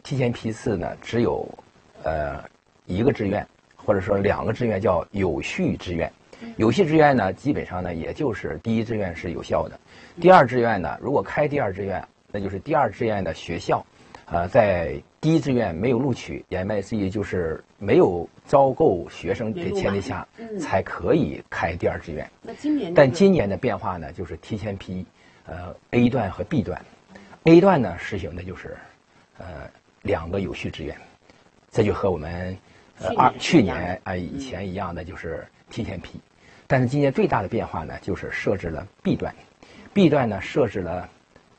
提前批次呢，只有一个志愿，或者说2个志愿叫有序志愿。有序志愿呢，基本上呢，也就是第1志愿是有效的，第2志愿呢，如果开第2志愿，那就是第2志愿的学校，在第1志愿没有录取，言外之意就是没有招够学生的前提下，才可以开第2志愿。 那今年， 但今年的变化呢，就是提前批A 段和 B 段。A 段呢实行的就是2个有序志愿，这就和我们去年以前一样的，就是提前批。但是今年最大的变化呢，就是设置了 B 段。B 段呢设置了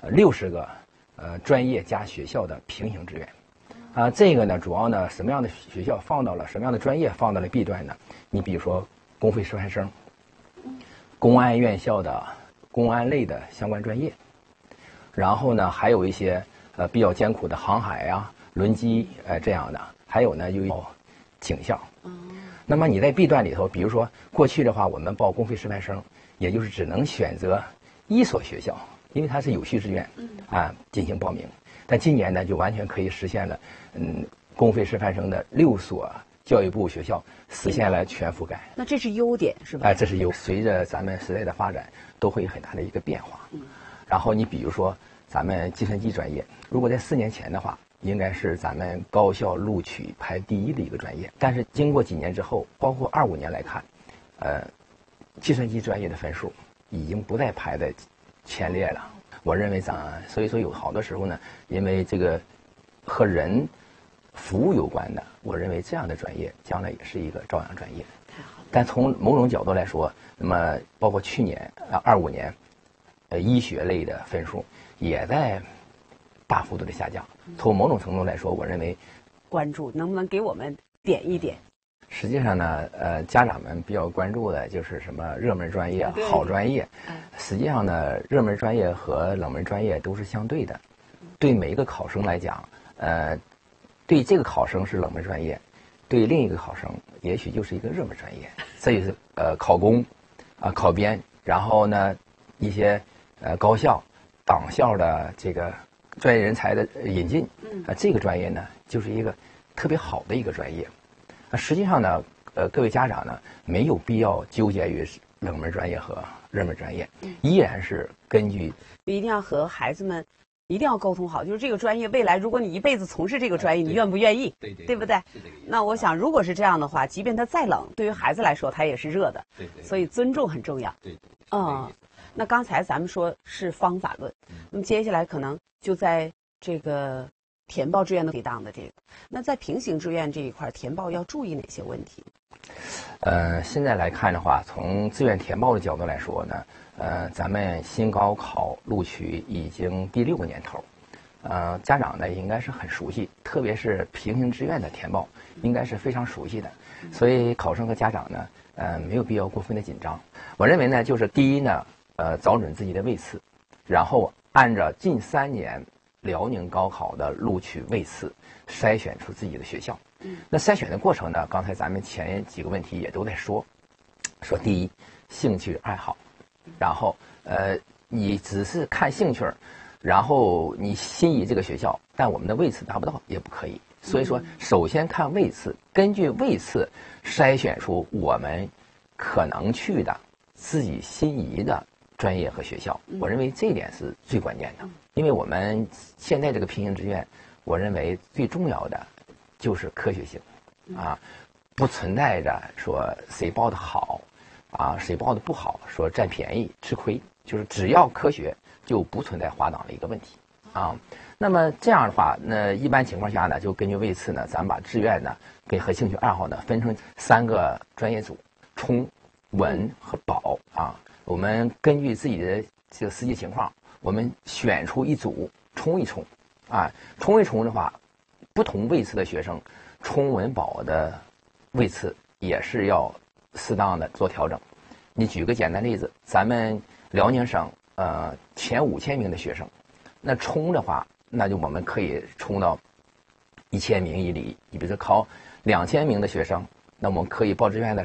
60个专业加学校的平行志愿。这个呢主要呢什么样的学校放到了什么样的专业放到了 B 段呢？你比如说公费师范生、公安院校的公安类的相关专业，然后呢还有一些比较艰苦的航海呀、轮机这样的，还有呢就有警校。那么你在 B 段里头，比如说过去的话，我们报公费师范生，也就是只能选择1所学校，因为它是有序志愿进行报名。但今年呢，就完全可以实现了，公费师范生的6所教育部学校实现了全覆盖。 那这是优点是吧？ 这是随着咱们时代的发展，都会有很大的一个变化。然后你比如说咱们计算机专业，如果在4年前的话，应该是咱们高校录取排第1的一个专业。但是经过几年之后，包括25年来看，计算机专业的分数已经不再排在前列了。我认为所以说有好多时候呢，因为这个和人服务有关的，我认为这样的专业将来也是一个朝阳专业。但从某种角度来说，那么包括去年25年，医学类的分数也在大幅度的下降。从某种程度来说，我认为关注能不能给我们点一点？ 实际上呢，家长们比较关注的就是什么热门专业、好专业。实际上呢，热门专业和冷门专业都是相对的。对每一个考生来讲，对这个考生是冷门专业，对另一个考生也许就是一个热门专业。这就是考公考编，然后呢一些高校、党校的这个专业人才的引进，这个专业呢就是一个特别好的一个专业。实际上呢，各位家长呢没有必要纠结于冷门专业和热门专业，依然是根据一定要和孩子们一定要沟通好，就是这个专业未来如果你一辈子从事这个专业，你愿不愿意？对不对？那我想如果是这样的话，即便它再冷，对于孩子来说它也是热的。所以尊重很重要。那刚才咱们说是方法论，那么接下来可能就在这个填报志愿的给档的这个，那在平行志愿这一块填报要注意哪些问题？ 现在来看的话，从志愿填报的角度来说呢，咱们新高考录取已经第6个年头，家长呢应该是很熟悉，特别是平行志愿的填报，应该是非常熟悉的，所以考生和家长呢，没有必要过分的紧张。我认为呢，就是第一呢，找准自己的位次，然后按照近3年辽宁高考的录取位次筛选出自己的学校。那筛选的过程呢，刚才咱们前几个问题也都在说第一，兴趣爱好，然后你只是看兴趣，然后你心仪这个学校，但我们的位次达不到也不可以。所以说，首先看位次，根据位次筛选出我们可能去的自己心仪的专业和学校。我认为这一点是最关键的，因为我们现在这个平行志愿，我认为最重要的就是科学性，不存在着说谁报的好，谁报的不好，说占便宜吃亏，就是只要科学，就不存在滑档的一个问题那么这样的话，那一般情况下呢，就根据位次呢，咱们把志愿呢和兴趣爱好呢分成3个专业组：冲、稳和保我们根据自己的这个实际情况，我们选出一组冲一冲冲一冲的话，不同位次的学生，冲稳保的位次也是要适当的做调整。你举个简单例子，咱们辽宁省前5000名的学生，那冲的话，那就我们可以冲到1000名以里。你比如说考2000名的学生，那我们可以报志愿的